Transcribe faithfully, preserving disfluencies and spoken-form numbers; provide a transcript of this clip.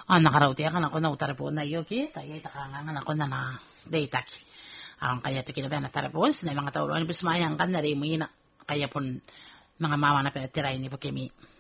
Ah, nakarauti akan ako na utarapon na yoki, tayo itakangan ako na na daytaki. Ang kaya to kinabayan na tarapon, sinay mga taulo, ano bismayang kan na rin mo yun, kaya pun mga mama na pera tiray ni po kimi.